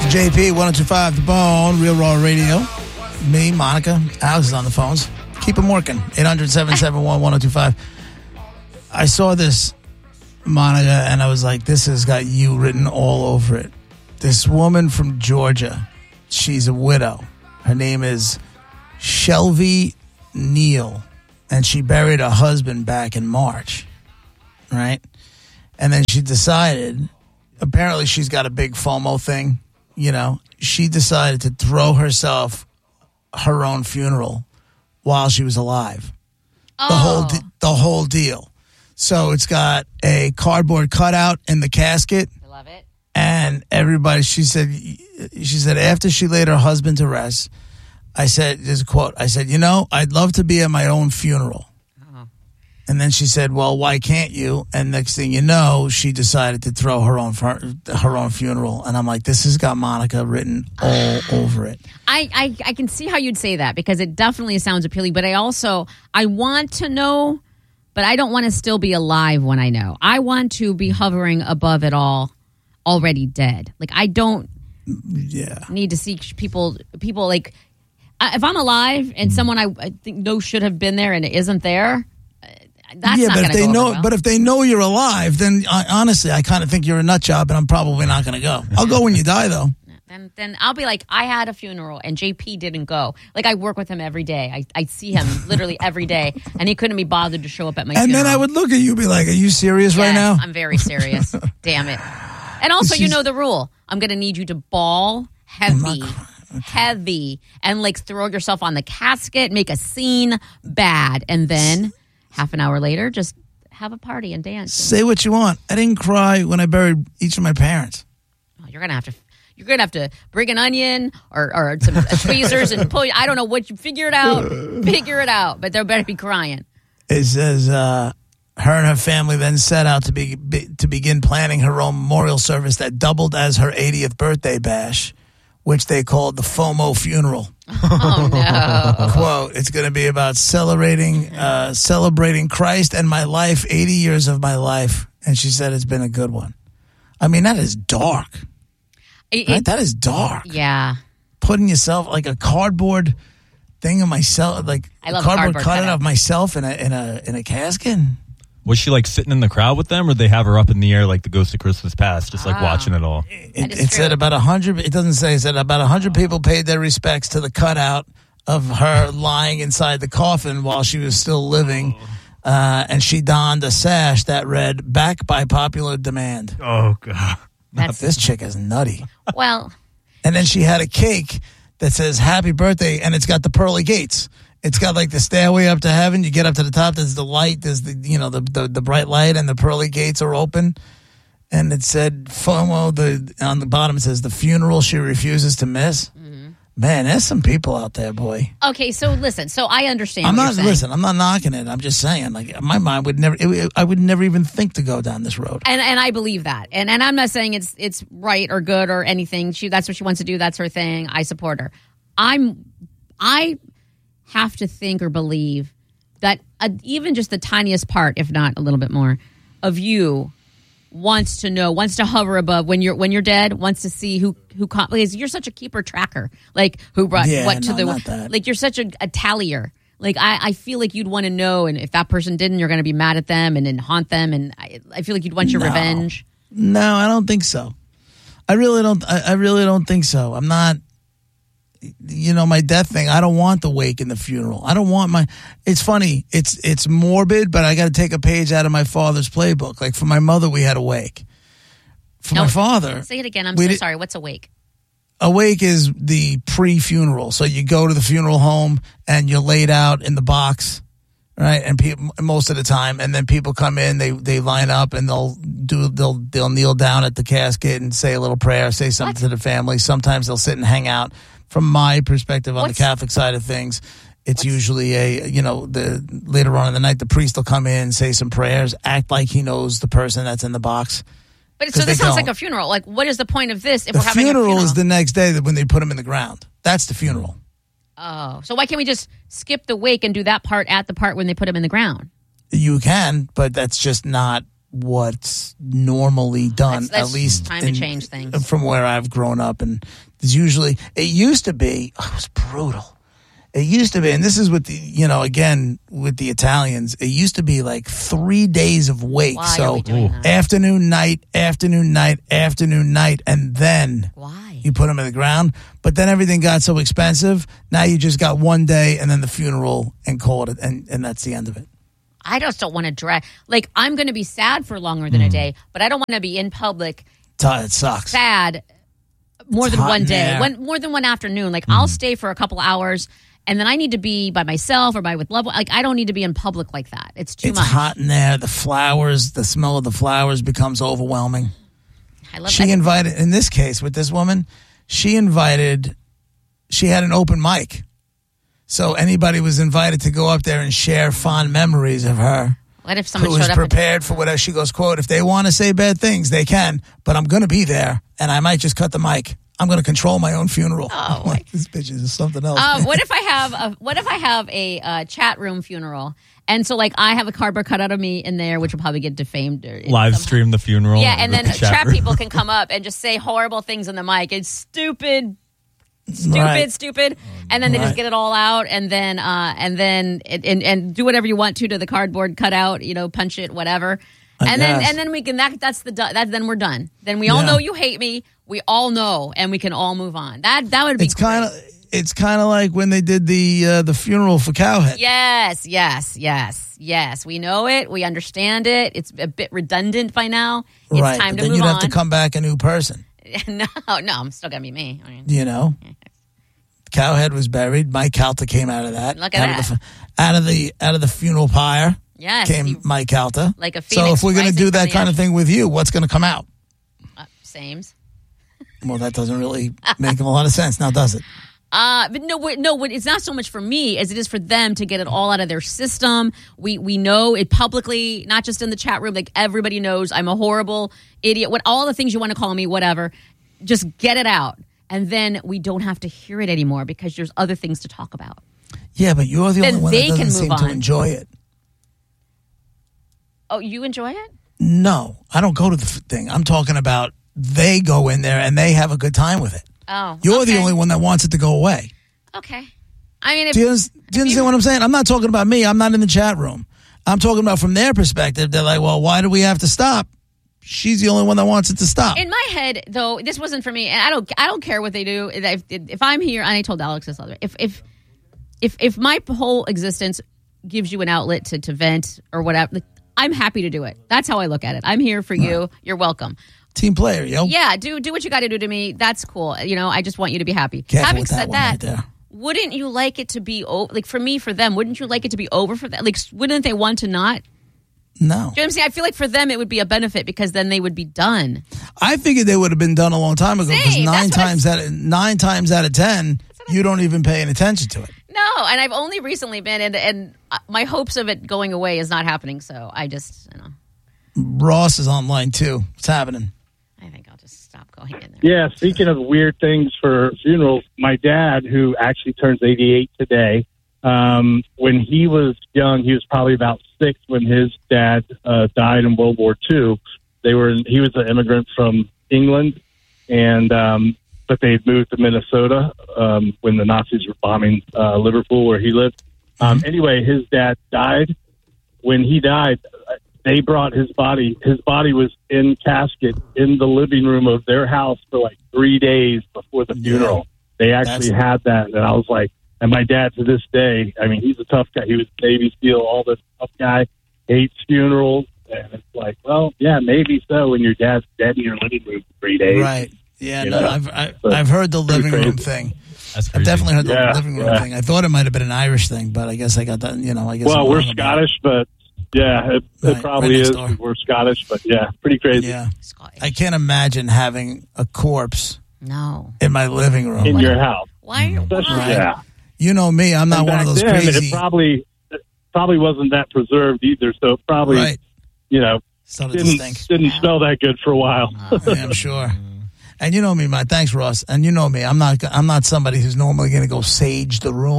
JP, 102.5 The Bone, Real Raw Radio. Me, Monica, Alex is on the phones. Keep them working. 800-771-1025. I saw this, Monica, and I was like, this has got you written all over it. This woman from Georgia, she's a widow. Her name is Shelby Neal, and she buried her husband back in March, right? And then she decided, apparently she's got a big FOMO thing, you know. She decided to throw herself her own funeral while she was alive. Oh. The whole deal. So it's got a cardboard cutout in the casket. I love it. And everybody, she said after she laid her husband to rest, I said, there's a quote, I said, you know, I'd love to be at my own funeral. And then she said, well, why can't you? And next thing you know, she decided to throw her own funeral. And I'm like, this has got Monica written all over it. I can see how you'd say that because it definitely sounds appealing. But I want to know, but I don't want to still be alive when I know. I want to be hovering above it all, already dead. Like, I don't need to see people like, if I'm alive and someone I think know should have been there and it isn't there, that's not going to go over well. But if they know you're alive, then honestly, I kind of think you're a nut job, and I'm probably not going to go. I'll go when you die, though. Then I'll be like, I had a funeral, and JP didn't go. Like, I work with him every day. I see him literally every day, and he couldn't be bothered to show up at my funeral. And then I would look at you and be like, are you serious right now? I'm very serious. Damn it. And also, you know the rule. I'm going to need you to bawl heavy, and like throw yourself on the casket, make a scene bad, and then half an hour later, just have a party and dance. Say what you want. I didn't cry when I buried each of my parents. Oh, you're gonna have to bring an onion or some tweezers and pull. I don't know what you figure it out. But they better be crying. It says her and her family then set out to begin planning her own memorial service that doubled as her 80th birthday bash, which they called the FOMO funeral. Oh, no. Quote, it's going to be about celebrating Christ and my life, 80 years of my life. And she said it's been a good one. I mean, that is dark. Right? That is dark. Yeah. Putting yourself like a cardboard thing of myself, like I love a cardboard cutout cutout of myself in a casket. Was she like sitting in the crowd with them, or they have her up in the air like the Ghost of Christmas Past, just like watching it all? It said about 100. It doesn't say. It said about 100 people paid their respects to the cutout of her lying inside the coffin while she was still living, and she donned a sash that read "Back by popular demand." Oh God, this chick is nutty. Well, and then she had a cake that says "Happy Birthday," and it's got the pearly gates. It's got like the stairway up to heaven. You get up to the top. There's the light. There's the bright light, and the pearly gates are open. And it said FOMO. On the bottom it says the funeral she refuses to miss. Mm-hmm. Man, there's some people out there, boy. Okay, so listen. So I understand. I'm not knocking it. I'm just saying, like my mind would never. I would never even think to go down this road. And I believe that. And I'm not saying it's right or good or anything. That's what she wants to do. That's her thing. I support her. I have to think or believe that even just the tiniest part, if not a little bit more, of you wants to hover above when you're dead, wants to see who because you're such a keeper tracker, like who brought like you're such a tallier. Like I feel like you'd want to know, and if that person didn't, you're going to be mad at them and then haunt them, and I feel like you'd want your revenge. No, I don't think so. I really don't think so. I'm not. My death thing, I don't want the wake and the funeral. I don't want it's funny. It's morbid, but I got to take a page out of my father's playbook. Like for my mother, we had a wake. My father. Say it again. I'm so sorry. What's a wake? A wake is the pre-funeral. So you go to the funeral home and you're laid out in the box, right? And people, most of the time, and then people come in, they line up and they'll kneel down at the casket and say a little prayer, say something to the family. Sometimes they'll sit and hang out. From my perspective on the Catholic side of things, it's usually later on in the night, the priest will come in, say some prayers, act like he knows the person that's in the box. But so this sounds like a funeral. Like, what is the point of this if we're having a funeral? The funeral is the next day when they put him in the ground. That's the funeral. Oh, so why can't we just skip the wake and do that part at the part when they put him in the ground? You can, but that's just not what's normally done, That's at least time to change things. from where I've grown up. And there's usually, it used to be, it was brutal. It used to be, and this is with the, again, with the Italians, it used to be like 3 days of wake. Why are So we doing that? afternoon, night, afternoon, night, afternoon, night, and then Why? you put them in the ground. But then everything got so expensive. Now you just got one day and then the funeral and call it, and that's the end of it. I just don't want to drag. Like, I'm going to be sad for longer than a day, but I don't want to be in public It sucks. sad more It's than hot one in day, there. more than one afternoon. Like, I'll stay for a couple hours, and then I need to be by myself or with loved ones. Like, I don't need to be in public like that. It's too It's much. hot in there. The flowers, the smell of the flowers becomes overwhelming. I love She that. invited, in this case with this woman, she had an open mic. So anybody was invited to go up there and share fond memories of her. What if someone Who is showed up? prepared for whatever. She goes, quote, if they want to say bad things, they can, but I'm going to be there, and I might just cut the mic. I'm going to control my own funeral. Oh, I'm like, this bitch is something else. What if I have a chat room funeral, and so like I have a cardboard cut out of me in there, which will probably get defamed or Live somehow. stream the funeral. Yeah, and the then chat chat room. people can come up and just say horrible things in the mic. It's stupid, Right. and then they just Right. get it all out, and then do whatever you want to the cardboard cutout, punch it, whatever, I guess. and then we can then we're done. Then we all Yeah. know you hate me. We all know, and we can all move on. That would be. It's kind of like when they did the funeral for Cowhead. Yes. We know it. We understand it. It's a bit redundant by now. It's Right. time But to then move you'd on. have to come back a new person. No, I'm still gonna be me. I mean, Cowhead was buried. Mike Calta came out of that. Look at out of the funeral pyre. Yes, came he- Mike Calta. like a So phoenix if we're going to rising do from that the kind of ashes. thing with you, what's going to come out? Sames. Well, that doesn't really make a lot of sense now, does it? But no, it's not so much for me as it is for them to get it all out of their system. We know it publicly, not just in the chat room. Like, everybody knows I'm a horrible idiot. All the things you want to call me, whatever. Just get it out, and then we don't have to hear it anymore because there's other things to talk about. Yeah, but you're the Then only one they that can doesn't move seem to on. enjoy it. Oh, you enjoy it? No, I don't go to the thing. I'm talking about they go in there and they have a good time with it. Oh, You're the okay. only one that wants it to go away. Okay. I mean, Do you understand what I'm saying? I'm not talking about me. I'm not in the chat room. I'm talking about from their perspective. They're like, well, why do we have to stop? She's the only one that wants it to stop. in my head, though, this wasn't for me, and I don't care what they do. If I'm here, and I told Alex this other, if my whole existence gives you an outlet to vent or whatever, like, I'm happy to do it. That's how I look at it. I'm here for you. You're welcome. Team player, yo. Yeah, do what you got to do to me. That's cool. I just want you to be happy. Careful Having with that said one that, right there. wouldn't you like it to be like for me, for them? Wouldn't you like it to be over for them? Like, wouldn't they want to not? No. Do you know what I'm saying? I feel like for them it would be a benefit because then they would be done. I figured they would have been done a long time ago because Same, nine that's what times out of 10, you don't even pay any attention to it. No, and I've only recently been, and my hopes of it going away is not happening. So I just, Ross is online too. What's happening? I think I'll just stop going in there. Yeah, speaking of weird things for funerals, my dad, who actually turns 88 today, when he was young, he was probably about 6 when his dad died in World War II. He was an immigrant from England, and but they had moved to Minnesota when the Nazis were bombing Liverpool, where he lived. Anyway, his dad died. When he died, they brought his body. His body was in casket in the living room of their house for like 3 days before the funeral. They actually had that, and I was like, and my dad to this day, I mean, he's a tough guy. He was Navy SEAL, all this tough guy, hates funerals, and it's like, well, yeah, maybe so when your dad's dead in your living room for 3 days. Right. Yeah, You no, know, I've heard the pretty living room crazy. thing. That's I've crazy. definitely heard the Yeah, living room yeah. thing. I thought it might have been an Irish thing, but I guess I got that, I guess. Well, I'm we're wrong about Scottish, but yeah, it Right, probably right next is. door. We're Scottish, but yeah, pretty it. crazy. Yeah. Scottish. I can't imagine having a corpse No. in my living room. In your house. Why? Especially, Why? yeah. You know me, I'm not And one of back those then, crazy. It probably wasn't that preserved either, so it probably, Right. Started to stink. didn't smell that good for a while. Yeah, I'm sure. And you know me, man. Thanks, Ross. And you know me. I'm not somebody who's normally going to go sage the room.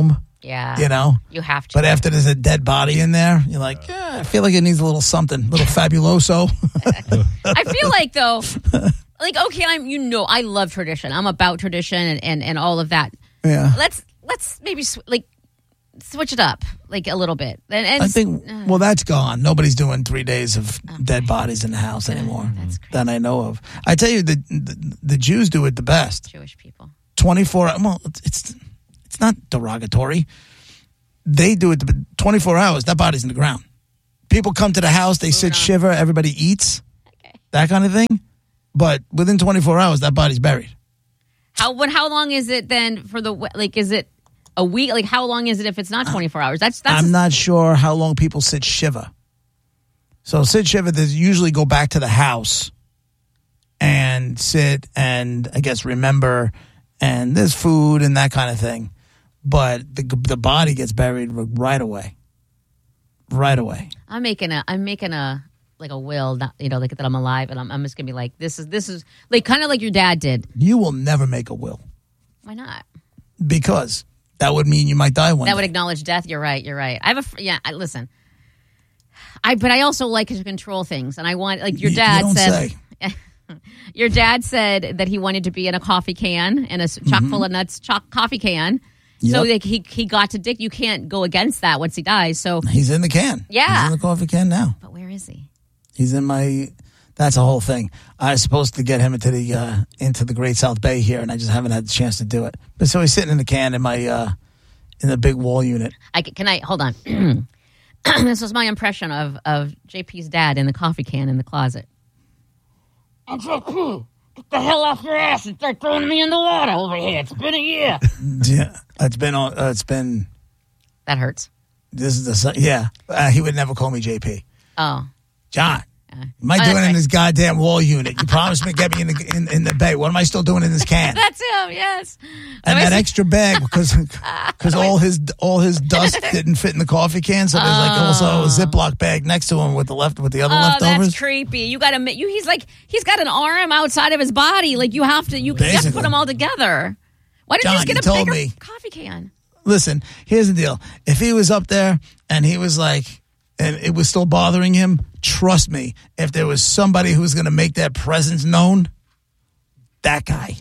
Yeah. You know? You have to. But after there's a dead body in there, you're like, yeah, I feel like it needs a little something, a little fabuloso. I feel like, though, like, okay, I love tradition. I'm about tradition and all of that. Yeah. Let's maybe, switch it up, like, a little bit. And I think, well, that's gone. Nobody's doing 3 days of dead bodies in the house anymore that I know of. I tell you, the Jews do it the best. Jewish people. 24, well, it's not derogatory. They do it 24 hours. That body's in the ground. People come to the house, they sit shiva, everybody eats, that kind of thing. But within 24 hours, that body's buried. How long is it then for is it a week? Like, how long is it if it's not 24 hours? I'm not sure how long people sit shiva. So sit shiva, they usually go back to the house and sit and, I guess, remember, and there's food and that kind of thing. But the body gets buried right away. Right away. I'm making a like a will, not, like that I'm alive, and I'm just gonna be like, this is like kind of like your dad did. You will never make a will. Why not? Because that would mean you might die one day. That would acknowledge death. You're right. I have listen. But I also like to control things, and I want, like your dad said. Your dad said that he wanted to be in a coffee can, in a chock full of nuts coffee can. Yep. So like he got to Dick. You can't go against that once he dies. So he's in the can. Yeah, he's in the coffee can now. But where is he? He's in my. That's a whole thing. I was supposed to get him into the Great South Bay here, and I just haven't had the chance to do it. But so he's sitting in the can in my in the big wall unit. Can I hold on? This was my impression of JP's dad in the coffee can in the closet. And JP, get the hell off your ass and start throwing me in the water over here. It's been a year. Yeah, it's been. That hurts. This is he would never call me JP. Oh, John. Am I doing in this goddamn wall unit? You promised me to get me in the bay. What am I still doing in this can? That's him, yes. And that extra bag because all his dust didn't fit in the coffee can, so there's like also a Ziploc bag next to him with the other leftovers. That's creepy. You got to he's got an arm outside of his body. Like you have to put them all together. Why didn't you just get a bigger coffee can? Listen, here's the deal. If he was up there and he was like, and it was still bothering him, trust me, if there was somebody who was going to make that presence known, that guy.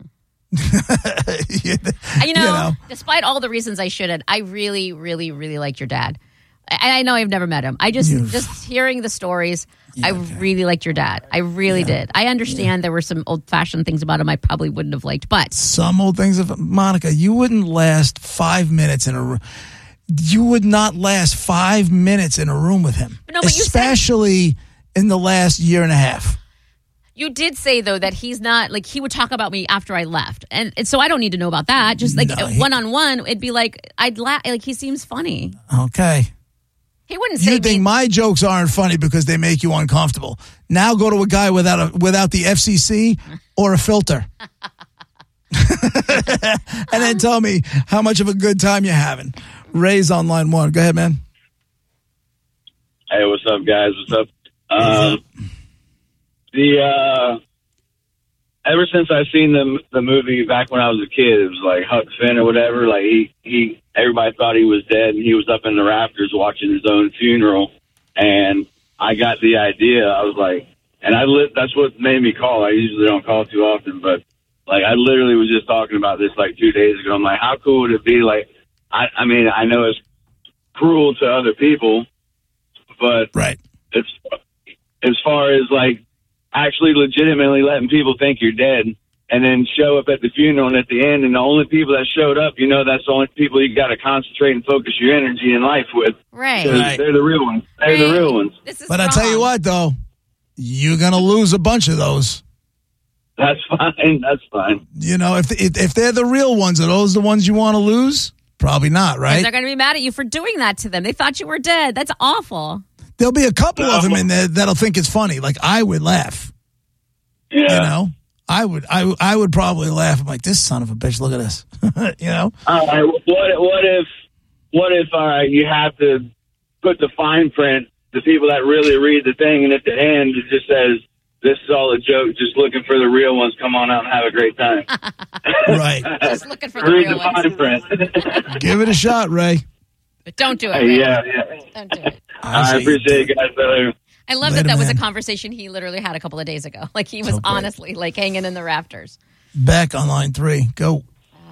You know, despite all the reasons I shouldn't, I really, really, really liked your dad. I know I've never met him. I just hearing the stories, really liked your dad. I really did. I understand there were some old-fashioned things about him I probably wouldn't have liked, but some old things of Monica, you wouldn't last 5 minutes in a room. You would not last 5 minutes in a room with him, especially in the last year and a half. You did say, though, that he's not, like, he would talk about me after I left. And so I don't need to know about that. Just, like, one-on-one, it'd be like, I'd laugh. Like, he seems funny. Okay. He wouldn't say you think my jokes aren't funny because they make you uncomfortable. Now go to a guy without the FCC or a filter. And then tell me how much of a good time you're having. Ray's on line one. Go ahead, man. Hey, what's up, guys? What's up? Ever since I seen the movie back when I was a kid, it was like Huck Finn or whatever. Like everybody thought he was dead, and he was up in the rafters watching his own funeral. And I got the idea. I was like, that's what made me call. I usually don't call too often, but like I literally was just talking about this like 2 days ago. I'm like, how cool would it be? Like, I mean, I know it's cruel to other people, but it's as far as like actually legitimately letting people think you're dead and then show up at the funeral and at the end, and the only people that showed up, that's the only people you got to concentrate and focus your energy in life with. Right. They're the real ones. They're the real ones. But I tell you what, though, you're going to lose a bunch of those. That's fine. That's fine. If they're the real ones, are those the ones you want to lose? Probably not, right? They're going to be mad at you for doing that to them. They thought you were dead. That's awful. There'll be a couple of them in there that'll think it's funny. Like I would laugh. Yeah. I would probably laugh. I'm like, this son of a bitch. Look at this. All right. What if you have to put the fine print? The people that really read the thing, and at the end it just says, this is all a joke. Just looking for the real ones. Come on out and have a great time. Right. Just looking for the Read real the ones. fine print. Give it a shot, Ray. But don't do it, Ray. Yeah. Don't do it. I appreciate it, guys. I love Later, that was a man. conversation he literally had a couple of days ago. Like he was So great. honestly like hanging in the rafters. Back on line 3. Go.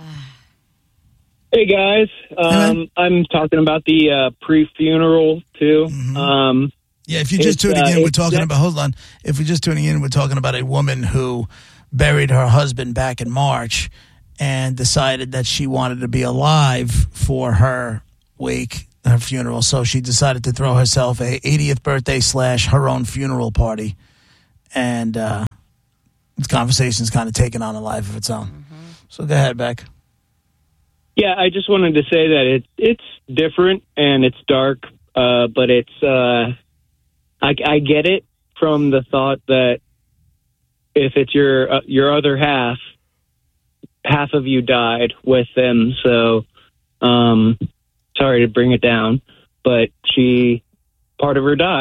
Hey guys, man. I'm talking about the pre-funeral too. Yeah, if you're just tuning in, we're talking about, hold on. If we're just tuning in, we're talking about a woman who buried her husband back in March and decided that she wanted to be alive for her wake, her funeral. So she decided to throw herself a 80th birthday / her own funeral party. And this conversation's kind of taken on a life of its own. So go ahead, Beck. Yeah, I just wanted to say that it's different and it's dark, but it's I get it from the thought that if it's your other half of you died with them. So sorry to bring it down, but part of her died.